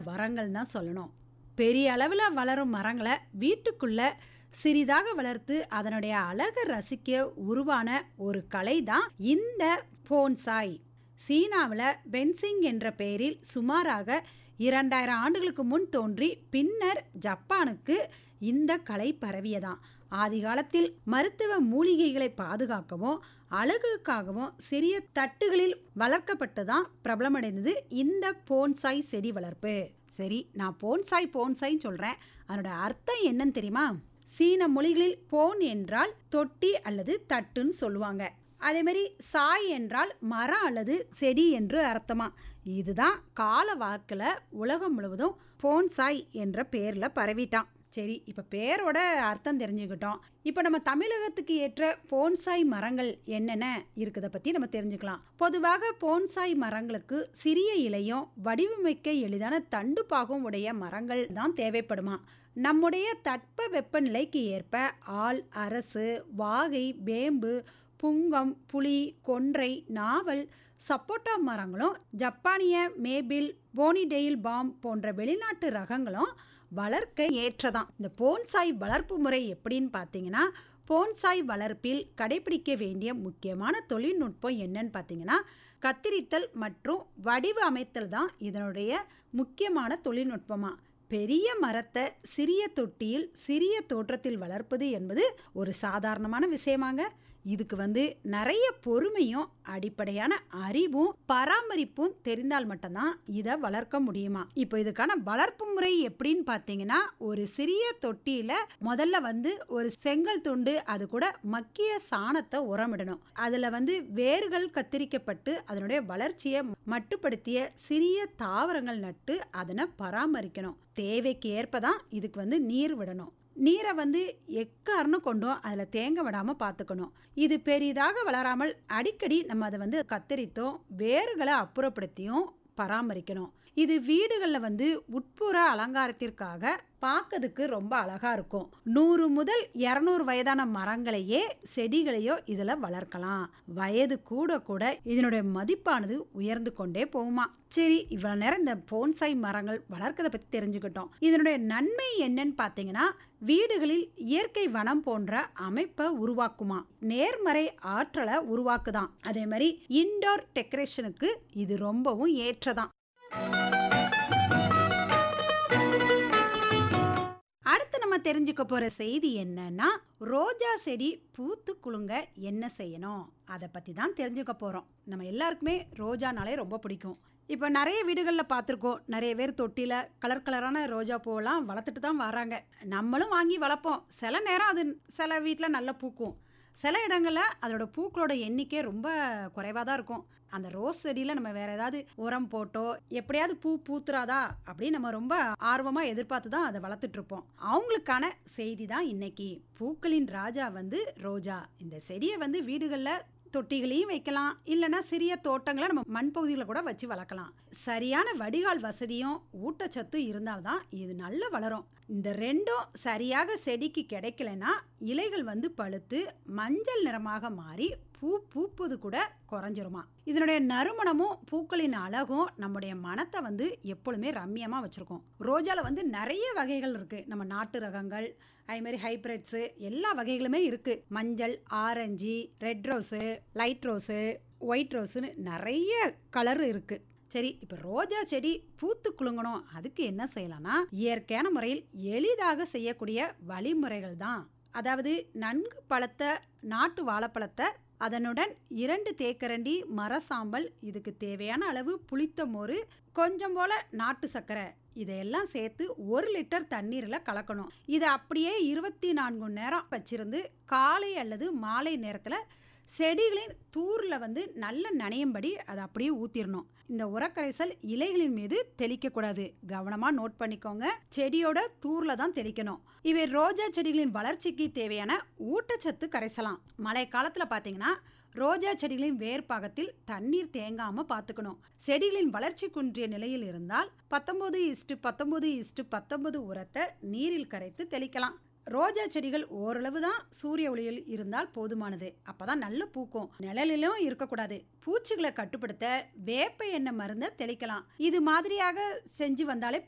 வரங்கள் தான் சொல்லணும். பெரிய அளவில் வளரும் மரங்களை வீட்டுக்குள்ள சிறிதாக வளர்த்து அதனுடைய அழகை ரசிக்க உருவான ஒரு கலை தான் இந்த போன்சாய். சீனாவில் பென்சிங் என்ற பெயரில் சுமாராக 2000 ஆண்டுகளுக்கு முன் தோன்றி பின்னர் ஜப்பானுக்கு இந்த கலை பரவியதாம். ஆதி காலத்தில் மருத்துவ மூலிகைகளை பாதுகாக்கவும் அழகுக்காகவும் சிறிய தட்டுகளில் வளர்க்கப்பட்டு தான் பிரபலமடைந்தது இந்த போன்சாய் செடி வளர்ப்பு. சரி, நான் போன்சாய் சொல்கிறேன், அதனோட அர்த்தம் என்னன்னு தெரியுமா? சீன மொழிகளில் போன் என்றால் தொட்டி அல்லது தட்டுன்னு சொல்லுவாங்க. அதே மாதிரி சாய் என்றால் மரம் அல்லது செடி என்று அர்த்தமா. இதுதான் கால வாக்கில் உலகம் முழுவதும் போன்சாய் என்ற பேரில் பரவிட்டான். சரி, இப்போ பேரோட அர்த்தம் தெரிஞ்சுக்கிட்டோம். இப்போ நம்ம தமிழகத்துக்கு ஏற்ற போன்சாய் மரங்கள் என்னென்ன இருக்குதை பற்றி நம்ம தெரிஞ்சுக்கலாம். பொதுவாக போன்சாய் மரங்களுக்கு சிறிய இலையும் வடிவமைக்க எளிதான தண்டு பாகம் உடைய மரங்கள் தான் தேவைப்படுமா. நம்முடைய தட்ப வெப்பநிலைக்கு ஏற்ப ஆல், அரசு, வாகை, வேம்பு, புங்கம், புளி, கொன்றை, நாவல், சப்போட்டா மரங்களும் ஜப்பானிய மேபிள், போனிடெயில் பாம் போன்ற வெளிநாட்டு ரகங்களும் வளர்க்க ஏற்றதான். இந்த போன்சாய் வளர்ப்பு முறை எப்படின்னு பார்த்தீங்கன்னா, போன்சாய் வளர்ப்பில் கடைபிடிக்க வேண்டிய முக்கியமான தொழில்நுட்பம் என்னன்னு பார்த்தீங்கன்னா, கத்திரித்தல் மற்றும் வடிவ அமைத்தல் தான் இதனுடைய முக்கியமான தொழில்நுட்பமா. பெரிய மரத்தை சிறிய தொட்டியில் சிறிய தோற்றத்தில் வளர்ப்பது என்பது ஒரு சாதாரணமான விஷயமாங்க. இதுக்கு நிறைய பொறுமையும் அடிப்படையான அறிவும் பராமரிப்பும் தெரிந்தால் மட்டும்தான் இதை வளர்க்க முடியுமா. இப்போ இதுக்கான வளர்ப்பு முறை எப்படின்னு பார்த்தீங்கன்னா, ஒரு சிறிய தொட்டியில முதல்ல ஒரு செங்கல் துண்டு, அது கூட மக்கிய சாணத்தை உரமிடணும். அதுல வேர்கள் கத்திரிக்கப்பட்டு அதனுடைய வளர்ச்சியை மட்டுப்படுத்திய சிறிய தாவரங்கள் நட்டு அதனை பராமரிக்கணும். தேவைக்கு ஏற்பதான் இதுக்கு நீர் விடணும். நீரை எக்காரணம் கொண்டும் அதில் தேங்க விடாமல் பார்த்துக்கணும். இது பெரிதாக வளராமல் அடிக்கடி நம்ம அதை கத்தரித்தும் வேர்களை அப்புறப்படுத்தியும் பராமரிக்கணும். இது வீடுகளில் உட்புற அலங்காரத்திற்காக பார்க்கறதுக்கு ரொம்ப அழகா இருக்கும். 100 முதல் 200 வயதான மரங்களையே செடிகளையோ இதில் வளர்க்கலாம். வயது கூட கூட இதனுடைய மதிப்பானது உயர்ந்து கொண்டே போகுமா. சரி, இவ்வளவு நேரம் இந்த போன்சாய் மரங்கள் வளர்க்கறதை பற்றி தெரிஞ்சுக்கிட்டோம். இதனுடைய நன்மை என்னன்னு பார்த்தீங்கன்னா, வீடுகளில் இயற்கை வனம் போன்ற அமைப்பை உருவாக்குமா, நேர்மறை ஆற்றலை உருவாக்குதான். அதே மாதிரி இன்டோர் டெக்கரேஷனுக்கு இது ரொம்பவும் ஏற்றதான். அடுத்து நம்ம தெரிஞ்சுக்க போற செய்தி என்னன்னா, ரோஜா செடி பூத்து குலுங்க என்ன செய்யணும், அதை பத்தி தான் தெரிஞ்சுக்க போறோம். நம்ம எல்லாருக்குமே ரோஜானாலே ரொம்ப பிடிக்கும். இப்போ நிறைய வீடுகளில் பார்த்துருக்கோம், நிறைய பேர் தொட்டியில் கலர் கலரான ரோஜா பூவெல்லாம் வளர்த்துட்டு தான் வராங்க. நம்மளும் வாங்கி வளர்ப்போம். சில நேரம் அது சில வீட்டில் நல்லா பூக்கும், சில இடங்களில் அதோட பூக்களோட எண்ணிக்கை ரொம்ப குறைவாக தான் இருக்கும். அந்த ரோஸ் செடியில் நம்ம வேற ஏதாவது உரம் போட்டோ எப்படியாவது பூ பூத்துறாதா அப்படின்னு நம்ம ரொம்ப ஆர்வமாக எதிர்பார்த்து தான் அதை வளர்த்துட்டு இருப்போம். அவங்களுக்கான செய்தி தான் இன்னைக்கு. பூக்களின் ராஜா ரோஜா. இந்த செடியை வீடுகளில் தொட்டிகளையும் வைக்கலாம், இல்லைன்னா சிறிய தோட்டங்களை நம்ம மண் பகுதியில் கூட வச்சு வளர்க்கலாம். சரியான வடிகால் வசதியும் ஊட்டச்சத்து இருந்தால்தான் இது நல்லா வளரும். இந்த ரெண்டும் சரியாக செடிக்கு கிடைக்கலன்னா இலைகள் பழுத்து மஞ்சள் நிறமாக மாறி பூ பூப்பது கூட குறைஞ்சிருமா. இதனுடைய நறுமணமும் பூக்களின் அழகும் நம்முடைய மனத்தை எப்பொழுதுமே ரம்மியமாக வச்சுருக்கோம். ரோஜாவில் நிறைய வகைகள் இருக்குது. நம்ம நாட்டு ரகங்கள், அதுமாரி ஹைப்ரிட்ஸு, எல்லா வகைகளுமே இருக்குது. மஞ்சள், orange, red rose, light rose, white ரோஸுன்னு நிறைய கலர் இருக்குது. சரி, இப்போ ரோஜா செடி பூத்து குலுங்கணும், அதுக்கு என்ன செய்யலாம்னா, இயற்கையான முறையில் எளிதாக செய்யக்கூடிய வழிமுறைகள் தான். அதாவது நன்கு பழுத்த நாட்டு வாழைப்பழத்தை, அதனுடன் 2 தேக்கரண்டி மர சாம்பல், இதுக்கு தேவையான அளவு புளித்த மோர், கொஞ்சம் போல நாட்டு சர்க்கரை, இதையெல்லாம் சேர்த்து 1 லிட்டர் தண்ணீரில் கலக்கணும். இதை அப்படியே 24 மணி நேரம் வச்சிருந்து காலை அல்லது மாலை நேரத்தில் செடிகளின் தூரில் நல்ல நனையும்படி அதை அப்படியே ஊற்றிடணும். இந்த உரக்கரைசல் இலைகளின் மீது தெளிக்கக்கூடாது, கவனமாக நோட் பண்ணிக்கோங்க. செடியோட தூரில் தான் தெளிக்கணும். இவை ரோஜா செடிகளின் வளர்ச்சிக்கு தேவையான ஊட்டச்சத்து கரைசலாம். மழை காலத்தில் பார்த்தீங்கன்னா ரோஜா செடிகளின் வேர் பாகத்தில் தண்ணீர் தேங்காமல் பார்த்துக்கணும். செடிகளின் வளர்ச்சி குன்றிய நிலையில் இருந்தால் 19:19:19 உரத்தை நீரில் கரைத்து தெளிக்கலாம். ரோஜா செடிகள் ஓரளவு தான் சூரிய ஒளியில் இருந்தால் போதுமானது. அப்பதான் நல்ல பூக்கும். நிழலிலும் இருக்கக்கூடாது. பூச்சிகளை கட்டுப்படுத்த வேப்ப எண்ணெய் மருந்தை தெளிக்கலாம். இது மாதிரியாக செஞ்சு வந்தாலே